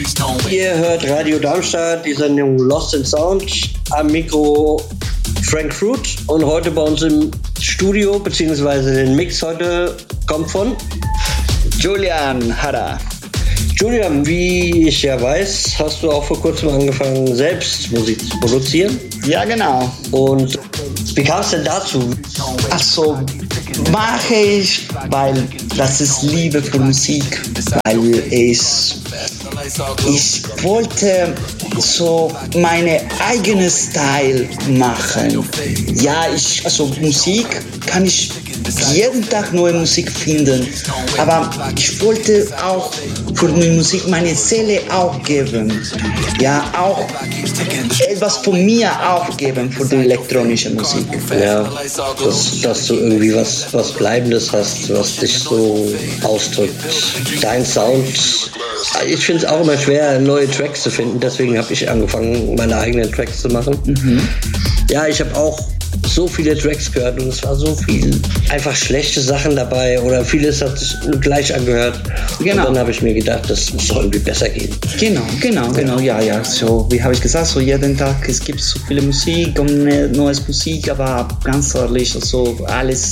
Ihr hört Radio Darmstadt, die Sendung Lost in Sound. Am Mikro Frank Fruit und heute bei uns im Studio, beziehungsweise den Mix heute kommt von Julian Harrer. Julian, wie ich ja weiß, hast du auch vor kurzem angefangen, selbst Musik zu produzieren. Ja, genau. Und wie kam es denn dazu? Ach so, mache ich, weil das ist Liebe für Musik, weil ich wollte so meine eigene Style machen. Ja, also Musik kann ich jeden Tag neue Musik finden, aber ich wollte auch für die Musik meine Seele auch geben. Ja, auch etwas von mir auch geben für die elektronische Musik. Ja, dass du irgendwie was Bleibendes hast, was dich so ausdrückt. Dein Sound. Ich finde es auch immer schwer, neue Tracks zu finden, deswegen habe ich angefangen, meine eigenen Tracks zu machen. Mhm. Ja, ich habe auch so viele Tracks gehört und es war so viel einfach schlechte Sachen dabei oder vieles hat sich gleich angehört. Genau. Und dann habe ich mir gedacht, das muss doch irgendwie besser gehen. Genau, ja. So, wie habe ich gesagt, so jeden Tag, es gibt so viele Musik und neues Musik, aber ganz ehrlich, also alles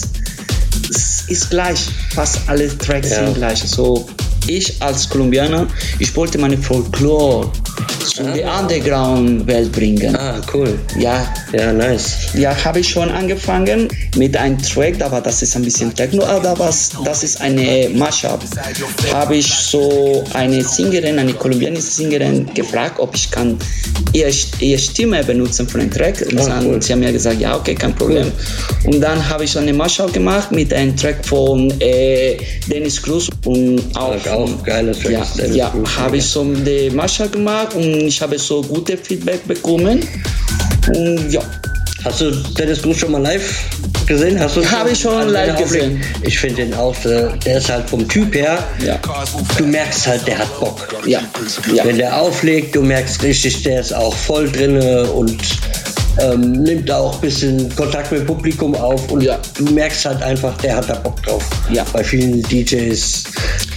ist gleich, fast alle Tracks sind gleich. Also ich als Kolumbianer, ich wollte meine Folklore in die Underground-Welt bringen. Ah, cool. Ja, nice. Ja, habe ich schon angefangen mit einem Track, aber das ist ein bisschen Techno, aber das ist eine Mashup. Habe ich so eine Sängerin, eine kolumbianische Sängerin gefragt, ob ich kann ihre Stimme benutzen für den Track. Und cool. Sie haben mir gesagt, ja, okay, kein Problem. Cool. Und dann habe ich so eine Mashup gemacht mit einem Track von Dennis Cruz und auch geile Tracks. Ja, habe ich so die Mashup gemacht und ich habe so gute Feedback bekommen. Und ja. Hast du Dennis Cruz schon mal live gesehen? Habe ich schon live gesehen. Ich finde den auch, der ist halt vom Typ her, du merkst halt, der hat Bock. Ja. Wenn der auflegt, du merkst richtig, der ist auch voll drinne und nimmt auch ein bisschen Kontakt mit dem Publikum auf und du merkst halt einfach, der hat da Bock drauf. Ja. Bei viele DJs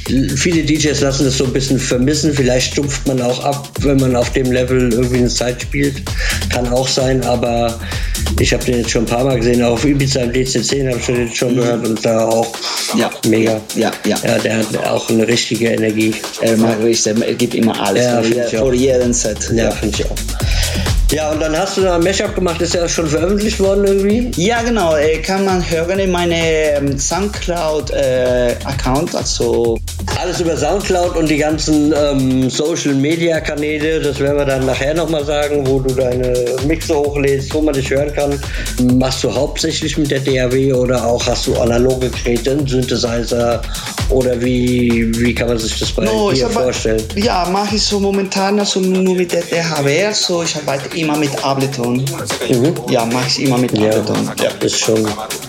lassen das so ein bisschen vermissen, vielleicht stumpft man auch ab, wenn man auf dem Level irgendwie eine Zeit spielt, kann auch sein, aber ich habe den jetzt schon ein paar Mal gesehen, auch auf Ibiza im DC10 habe ich den jetzt schon gehört und da auch mega. Ja, der hat auch eine richtige Energie. Er gibt immer alles, vor jedem Set. Ja, finde ich auch. Ja, und dann hast du da ein Mashup gemacht, ist ja schon veröffentlicht worden irgendwie? Ja, genau, kann man hören in meinem Soundcloud-Account, also alles über Soundcloud und die ganzen Social-Media-Kanäle, das werden wir dann nachher nochmal sagen, wo du deine Mixe hochlädst, wo man dich hören kann. Machst du hauptsächlich mit der DAW oder auch hast du analoge Geräte, einen Synthesizer oder wie kann man sich das bei dir vorstellen? Ja, mache ich so momentan also nur mit der DAW, so ich arbeite immer mit Ableton. Ja, mache ich immer mit Ableton. Ja, ist schon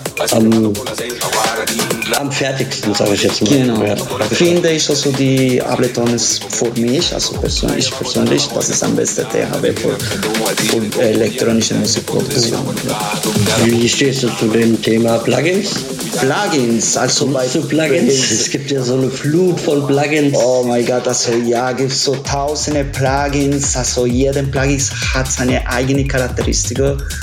am fertigsten, sage ich jetzt mal. Genau. Finde ich also die Ableton ist für mich, also persönlich, das ist am besten DAW für elektronische Musikproduktion. Wie stehst du zu dem Thema Plugins? Also bei Plugins. Es gibt ja so eine Flut von Plugins. Oh mein Gott, also gibt so tausende Plugins, also jeder Plugin hat seine eigene Charakteristik.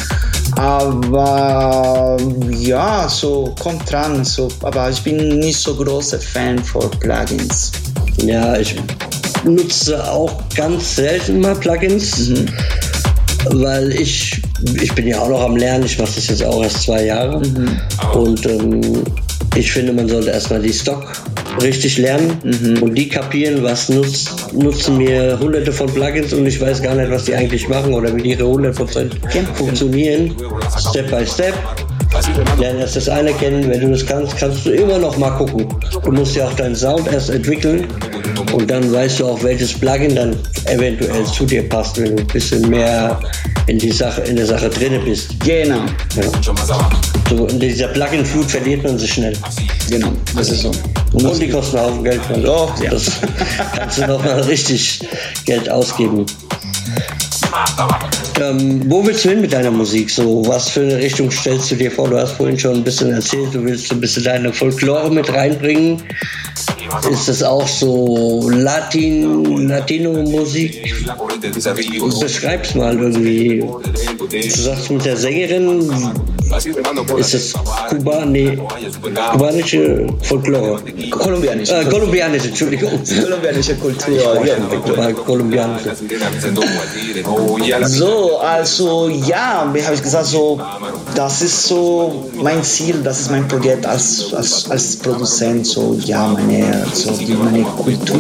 Aber ja, so kommt dran, aber ich bin nicht so großer Fan von Plugins. Ja, ich nutze auch ganz selten mal Plugins, weil ich bin ja auch noch am Lernen, ich mache das jetzt auch erst 2 Jahre und ich finde, man sollte erstmal die Stock richtig lernen und die kapieren, was nutzen mir hunderte von Plugins und ich weiß gar nicht, was die eigentlich machen oder wie die 100% funktionieren. Step by Step. Lernen erst das eine kennen, wenn du das kannst du immer noch mal gucken. Du musst ja auch deinen Sound erst entwickeln und dann weißt du auch, welches Plugin dann eventuell zu dir passt, wenn du ein bisschen mehr in der Sache drin bist. Genau. Ja. So in dieser Plugin-Flut verliert man sich schnell. Genau, das ist so. Und die kosten auch Geld. Oh, ja. Das kannst du noch mal richtig Geld ausgeben. Wo willst du hin mit deiner Musik? So, was für eine Richtung stellst du dir vor? Du hast vorhin schon ein bisschen erzählt, du willst ein bisschen deine Folklore mit reinbringen. ist es auch so Latino-Musik? Beschreib's mal irgendwie. Du sagst mit der Sängerin, ist es kubanische Folklore? Kolumbianische. Kolumbianische, Entschuldigung. Kolumbianische Kultur, ja. Kolumbianische. So, also ja, wie habe ich gesagt, so, das ist so mein Ziel, das ist mein Projekt als Produzent, so ja, meine Kultur